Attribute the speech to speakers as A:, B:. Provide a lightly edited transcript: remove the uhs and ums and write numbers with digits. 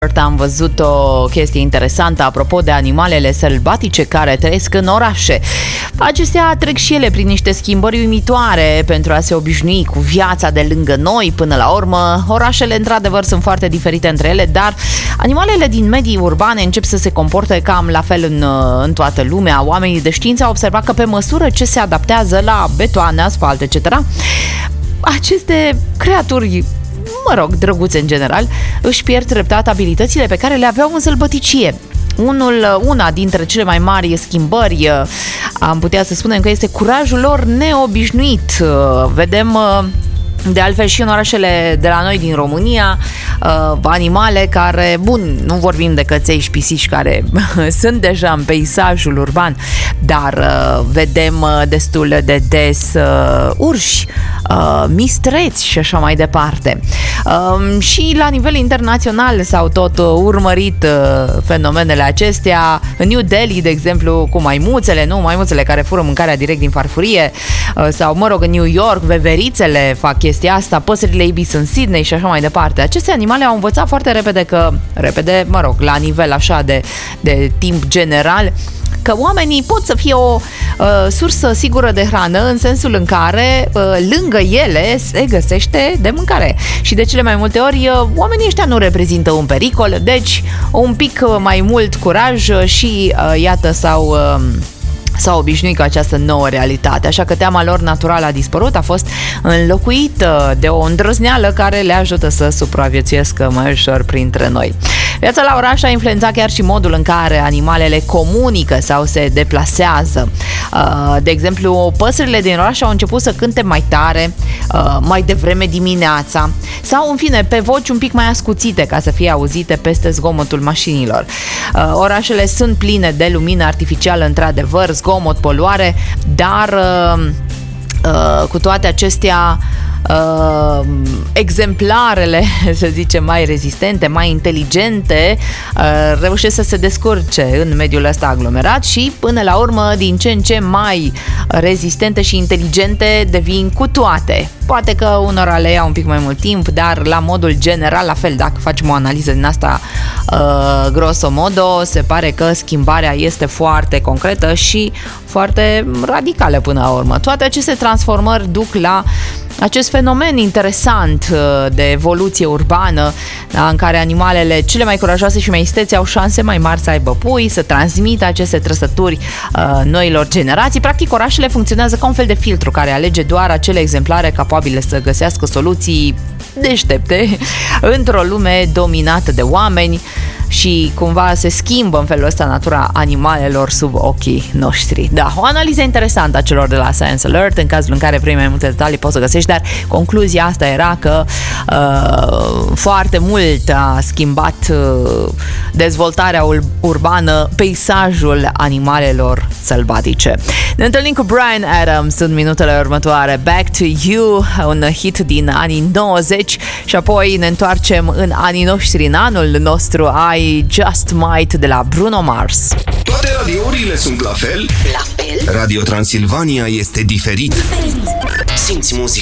A: Am văzut o chestie interesantă apropo de animalele sălbatice care trăiesc în orașe. Acestea trec și ele prin niște schimbări uimitoare pentru a se obișnui cu viața de lângă noi. Până la urmă, orașele într-adevăr sunt foarte diferite între ele, dar animalele din medii urbane încep să se comporte cam la fel în toată lumea. Oamenii de știință au observat că pe măsură ce se adaptează la betoane, asfalt, etc., aceste creaturi, drăguțe în general, își pierd treptat abilitățile pe care le aveau în sălbăticie. Una dintre cele mai mari schimbări, am putea să spunem că este curajul lor neobișnuit. Vedem de altfel și în orașele de la noi din România animale care, nu vorbim de căței și pisici care sunt deja în peisajul urban, dar vedem destul de des urși, mistreți și așa mai departe. Și la nivel internațional s-au tot urmărit fenomenele acestea. În New Delhi, de exemplu, cu maimuțele care fură mâncarea direct din farfurie, sau, în New York, veverițele fac chestia asta, păsările ibis în Sydney și așa mai departe. Aceste animale au învățat foarte repede, la nivel așa de timp general, că oamenii pot să fie o sursă sigură de hrană, în sensul în care lângă ele se găsește de mâncare. Și de cele mai multe ori oamenii ăștia nu reprezintă un pericol, deci un pic mai mult curaj și iată s-au obișnuit cu această nouă realitate, așa că teama lor naturală a dispărut, a fost înlocuită de o îndrăzneală care le ajută să supraviețuiască mai ușor printre noi. Viața la oraș a influențat chiar și modul în care animalele comunică sau se deplasează. De exemplu, păsările din oraș au început să cânte mai tare, mai devreme dimineața, sau, în fine, pe voci un pic mai ascuțite ca să fie auzite peste zgomotul mașinilor. Orașele sunt pline de lumină artificială, într-adevăr, zgomot, poluare, dar cu toate acestea, exemplarele, să zicem, mai rezistente, mai inteligente, reușesc să se descurce în mediul ăsta aglomerat și, până la urmă, din ce în ce mai rezistente și inteligente devin cu toate. Poate că unora le ia un pic mai mult timp, dar la modul general, la fel, dacă facem o analiză din asta grosomodo, se pare că schimbarea este foarte concretă și foarte radicală până la urmă. Toate aceste transformări duc la acest fenomen interesant de evoluție urbană, în care animalele cele mai curajoase și mai istețe au șanse mai mari să aibă pui, să transmită aceste trăsături noilor generații. Practic, orașele funcționează ca un fel de filtru care alege doar acele exemplare capabile să găsească soluții deștepte într-o lume dominată de oameni și cumva se schimbă în felul ăsta natura animalelor sub ochii noștri. Da, o analiză interesantă a celor de la Science Alert. În cazul în care vrei mai multe detalii poți să găsești, dar concluzia asta era că foarte mult a schimbat dezvoltarea urbană peisajul animalelor sălbatice. Ne întâlnim cu Bryan Adams în minutele următoare. Back to You, un hit din anii 90, și apoi ne întoarcem în anii noștri, în anul nostru, I Just Might de la Bruno Mars.
B: Toate radiourile sunt la fel?
C: La fel?
B: Radio Transilvania este diferit. Simți muzica